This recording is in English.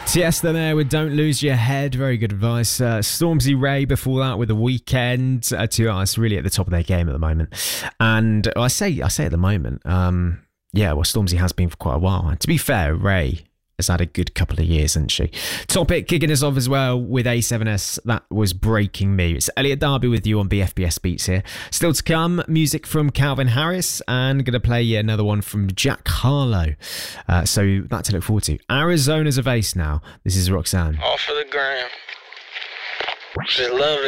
Tiesta there with Don't Lose Your Head. Very good advice. Stormzy Ray before that with The Weeknd. Two artists really at the top of their game at the moment. And I say at the moment, Stormzy has been for quite a while. And to be fair, Ray has had a good couple of years, hasn't she? Topic kicking us off as well with A7S. That was Breaking Me. It's Elliot Darby with you on BFBS Beats here. Still to come, music from Calvin Harris, and going to play you another one from Jack Harlow. So that to look forward to. Arizona's a Vase now. This is Roxanne. All for the gram. Just love